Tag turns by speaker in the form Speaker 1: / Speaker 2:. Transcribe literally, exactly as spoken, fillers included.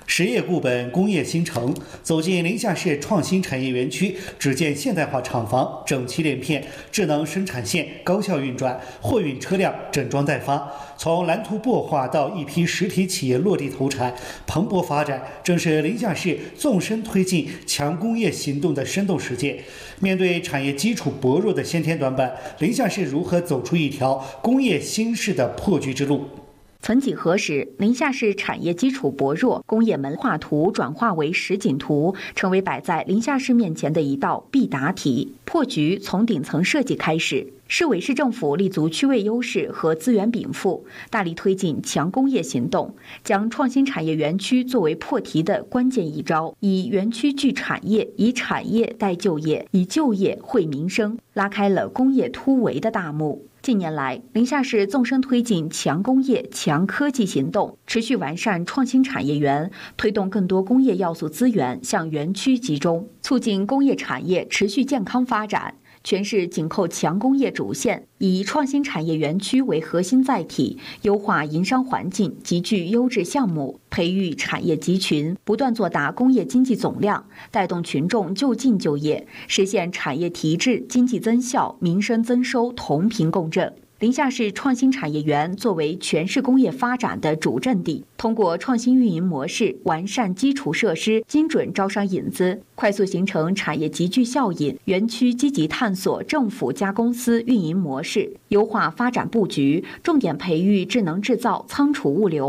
Speaker 1: 实业固本，工业新城。走进临夏市创新产业园区，只见现代化厂房整齐连片，智能生产线高效运转，货运车辆整装待发。从蓝图擘画到一批实体企业落地投产，蓬勃发展，正是临夏市纵深推进强工业行动的生动实践。面对产业基础薄弱的先天短板，临夏市如何走出一条工业新式的破局之路？
Speaker 2: 曾几何时，临夏市产业基础薄弱，工业门画图转化为实景图，成为摆在临夏市面前的一道必答题。破局从顶层设计开始，市委市政府立足区位优势和资源禀赋，大力推进强工业行动，将创新产业园区作为破题的关键一招，以园区聚产业，以产业带就业，以就业惠民生，拉开了工业突围的大幕。近年来，临夏市纵深推进强工业、强科技行动，持续完善创新产业园，推动更多工业要素资源向园区集中，促进工业产业持续健康发展。全市紧扣强工业主线，以创新产业园区为核心载体，优化营商环境，集聚优质项目，培育产业集群，不断做大工业经济总量，带动群众就近就业，实现产业提质、经济增效、民生增收同频共振。临夏市创新产业园作为全市工业发展的主阵地，通过创新运营模式、完善基础设施、精准招商引资，快速形成产业集聚效应。园区积极探索政府加公司运营模式，优化发展布局，重点培育智能制造、仓储物流、